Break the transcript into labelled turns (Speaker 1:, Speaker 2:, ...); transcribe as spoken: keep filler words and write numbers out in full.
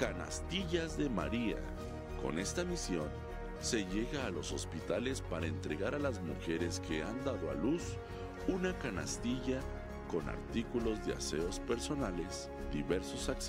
Speaker 1: Canastillas de María. Con esta misión se llega a los hospitales para entregar a las mujeres que han dado a luz una canastilla con artículos de aseos personales, diversos accesorios